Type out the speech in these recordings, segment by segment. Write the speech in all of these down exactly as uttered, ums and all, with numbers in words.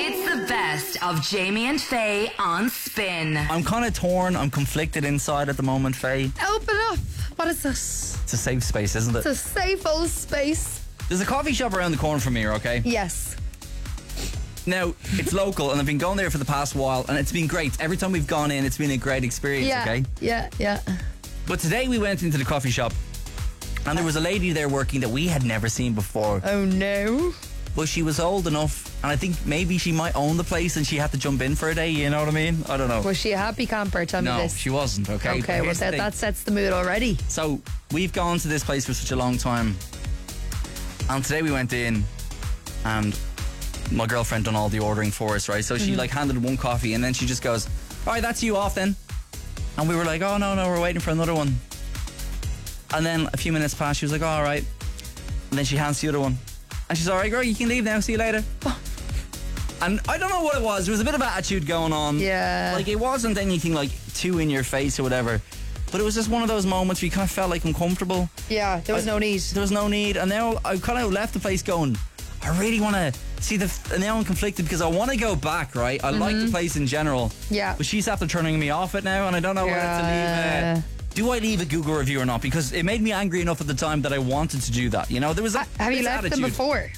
It's the best of Jamie and Faye on Spin. I'm kind of torn. I'm conflicted inside at the moment, Faye. Open up. What is this? It's a safe space, isn't it? It's a safe old space. There's a coffee shop around the corner from here, okay? Yes. Now, it's local, and I've been going there for the past while, and it's been great. Every time we've gone in, it's been a great experience, Yeah. okay? Yeah, yeah. But today we went into the coffee shop, and there was a lady there working that we had never seen before. Oh no. But she was old enough, and I think maybe she might own the place, and she had to jump in for a day, you know what I mean? I don't know. Was she a happy camper? Tell no, me this. she wasn't, okay? Okay, well, Here's the that, thing. that sets the mood already. So, we've gone to this place for such a long time, and today we went in, and my girlfriend done all the ordering for us, right? So she Mm-hmm. like handed one coffee, and then she just goes, all right, that's you off then. And we were like, oh no, no, we're waiting for another one. And then a few minutes passed, she was like, oh, all right. And then she hands the other one. And she's all right, girl, you can leave now, see you later. And I don't know what it was. There was a bit of attitude going on. Yeah. Like, it wasn't anything like too in your face or whatever. But it was just one of those moments where you kind of felt like uncomfortable. Yeah, there was I- no need. There was no need. And now I kind of left the place going, I really want to see the. And now I'm conflicted because I want to go back, right? I like the place in general. Yeah. But she's after turning me off it now, and I don't know whether to Yeah. leave. Uh, do I leave a Google review or not? Because it made me angry enough at the time that I wanted to do that. You know, there was a. Have you this left them attitude. before?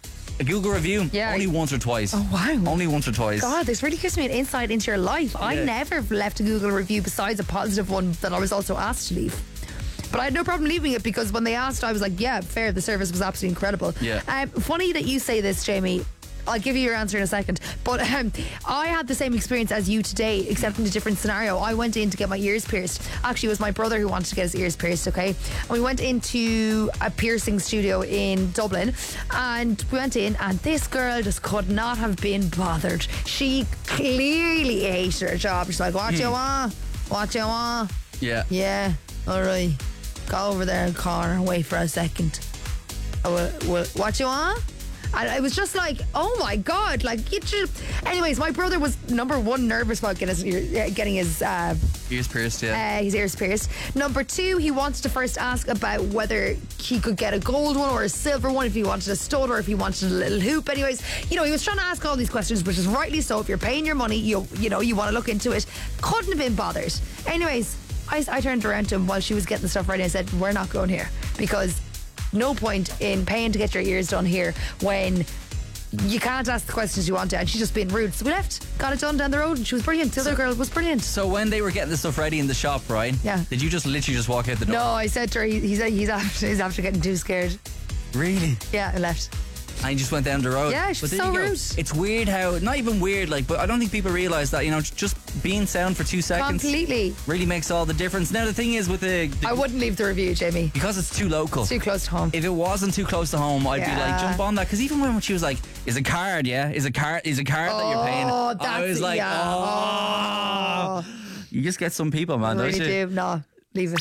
A Google review? Yeah. Only once or twice. Oh, wow. Only once or twice. God, this really gives me an insight into your life. I Yeah. never left a Google review besides a positive one that I was also asked to leave. But I had no problem leaving it because when they asked, I was like, yeah, fair, the service was absolutely incredible. Yeah. Um, funny that you say this, Jamie. I'll give you your answer in a second. But um, I had the same experience as you today, except in a different scenario. I went in to get my ears pierced. Actually, it was my brother who wanted to get his ears pierced, okay? And we went into a piercing studio in Dublin, and we went in, and this girl just could not have been bothered. She clearly hated her job. She's like, what you want? What you want? Yeah. Yeah, all right. Go over there in the corner and wait for a second. Oh, well, well, what you want? And it was just like, oh my God, like, you just... Anyways, my brother was, number one, nervous about getting his, ear- getting his, uh, Ears pierced, yeah. uh, his ears pierced. Number two, he wanted to first ask about whether he could get a gold one or a silver one, if he wanted a stud or if he wanted a little hoop. Anyways, you know, he was trying to ask all these questions, which is rightly so. If you're paying your money, you you know, you want to look into it. Couldn't have been bothered. Anyways, I, I turned around to him while she was getting the stuff ready. I said, we're not going here, because no point in paying to get your ears done here when you can't ask the questions you want to. And she's just being rude. So we left, got it done down the road, and she was brilliant. The other girl was brilliant. So when they were getting the stuff ready in the shop, right? Yeah. Did you just literally just walk out the door? No, I said to her, he, he's, he's, after, he's after getting too scared. Really? Yeah, I left. And you just went down the road. Yeah, she's But there so you go. rude. It's weird how, not even weird, like, but I don't think people realise that, you know, just being sound for two seconds Completely. really makes all the difference. Now, the thing is with the, the I wouldn't leave the review, Jamie. because it's too local. Too close to home. If it wasn't too close to home, I'd be like, Yeah. jump on that. Because even when she was like, is a card, yeah? Is a card, is a card that you're paying? Oh, I that's was like, yeah. oh. Oh. You just get some people, man, I don't really you? do. No, leave it.